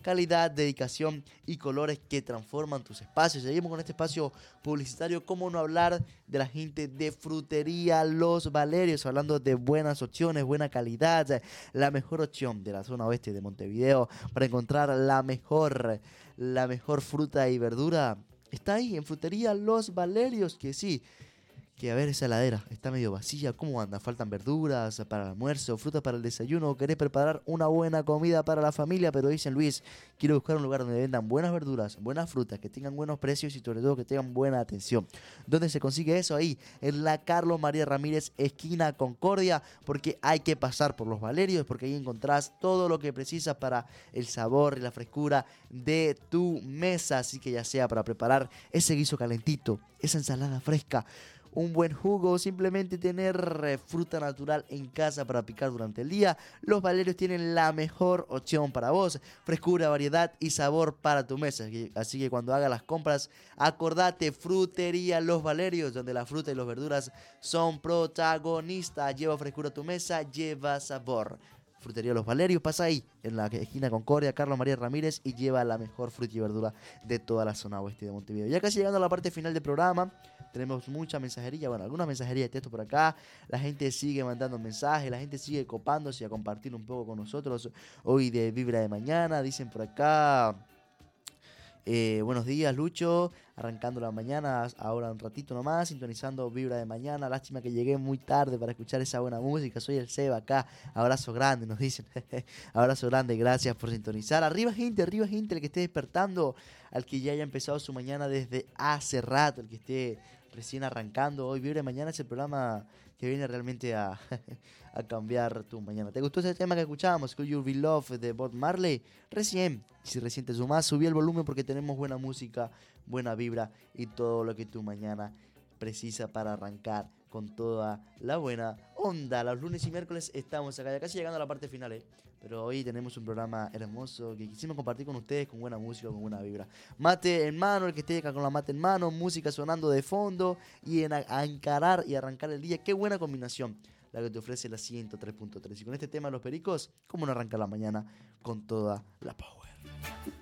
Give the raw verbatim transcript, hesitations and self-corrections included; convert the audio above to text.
calidad, dedicación y colores que transforman tus espacios. Seguimos con este espacio publicitario. ¿Cómo no hablar de la gente de Frutería Los Valerios? Hablando de buenas opciones, buena calidad, la mejor opción de la zona oeste de Montevideo para encontrar la mejor, la mejor fruta y verdura. Está ahí en Frutería Los Valerios, que sí, que a ver, esa heladera está medio vacía. ¿Cómo anda? ¿Faltan verduras para el almuerzo, frutas para el desayuno? ¿Querés preparar una buena comida para la familia? Pero dicen, Luis, quiero buscar un lugar donde vendan buenas verduras, buenas frutas, que tengan buenos precios y sobre todo que tengan buena atención. ¿Dónde se consigue eso? Ahí, en la Carlos María Ramírez, esquina Concordia, porque hay que pasar por Los Valerios, porque ahí encontrás todo lo que precisas para el sabor y la frescura de tu mesa. Así que ya sea para preparar ese guiso calentito, esa ensalada fresca, un buen jugo, simplemente tener eh, fruta natural en casa para picar durante el día, Los Valerios tienen la mejor opción para vos. Frescura, variedad y sabor para tu mesa. Así que cuando hagas las compras, acordate, Frutería Los Valerios, donde la fruta y las verduras son protagonistas. Lleva frescura a tu mesa, lleva sabor. Frutería Los Valerios, pasa ahí, en la esquina Concordia, Carlos María Ramírez, y lleva la mejor fruta y verdura de toda la zona oeste de Montevideo. Ya casi llegando a la parte final del programa, tenemos mucha mensajería, bueno, algunas mensajerías de texto por acá, la gente sigue mandando mensajes, la gente sigue copándose a compartir un poco con nosotros hoy de Vibra de Mañana, dicen por acá... Eh, buenos días, Lucho, arrancando la mañana, ahora un ratito nomás, sintonizando Vibra de Mañana. Lástima que llegué muy tarde para escuchar esa buena música. Soy el Seba acá, abrazo grande, nos dicen. Abrazo grande, gracias por sintonizar. Arriba gente, arriba gente, el que esté despertando, al que ya haya empezado su mañana desde hace rato, el que esté recién arrancando. Hoy Vibra de Mañana es el programa que viene realmente a, a cambiar tu mañana. ¿Te gustó ese tema que escuchábamos? Could You Be Love de Bob Marley. Recién, si recién te sumás, subí el volumen porque tenemos buena música, buena vibra y todo lo que tu mañana precisa para arrancar con toda la buena onda. Los lunes y miércoles estamos acá, ya casi llegando a la parte final, ¿eh? Pero hoy tenemos un programa hermoso que quisimos compartir con ustedes con buena música, con buena vibra. Mate en mano, el que esté acá con la mate en mano, música sonando de fondo y en a, a encarar y arrancar el día. Qué buena combinación la que te ofrece la ciento tres punto tres. Y con este tema de los pericos, ¿cómo no arrancar la mañana con toda la power?